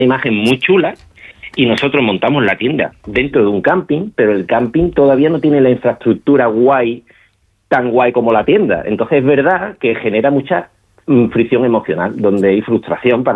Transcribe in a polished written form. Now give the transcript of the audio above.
imagen muy chula y nosotros montamos la tienda dentro de un camping, pero el camping todavía no tiene la infraestructura guay, tan guay como la tienda. Entonces es verdad que genera mucha fricción emocional, donde hay frustración para